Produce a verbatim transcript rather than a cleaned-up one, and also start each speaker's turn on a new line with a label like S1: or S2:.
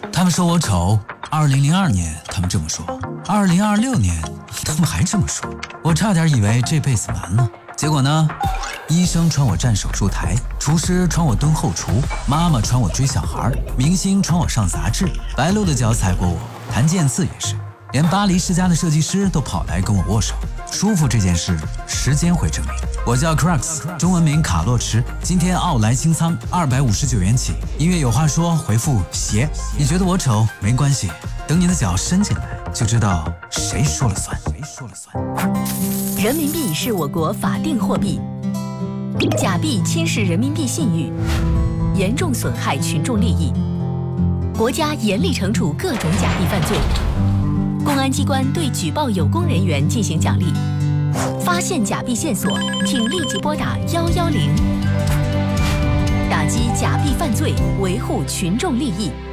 S1: 他们说我丑，二零零二年他们这么说，二零二六年他们还这么说，我差点以为这辈子完了。结果呢，医生传我站手术台，厨师传我蹲后厨，妈妈传我追小孩，明星传我上杂志，白鹿的脚踩过我，谭健次也是，连巴黎世家的设计师都跑来跟我握手。舒服这件事，时间会证明。我叫 Crux， 中文名卡洛驰，今天奥莱清仓二百五十九元起。音乐有话说，回复鞋。你觉得我丑没关系，等你的脚伸进来，就知道谁说了算。谁说了算？
S2: 人民币是我国法定货币，假币侵蚀人民币信誉，严重损害群众利益，国家严厉惩处各种假币犯罪。公安机关对举报有功人员进行奖励。发现假币线索，请立即拨打一一零，打击假币犯罪，维护群众利益。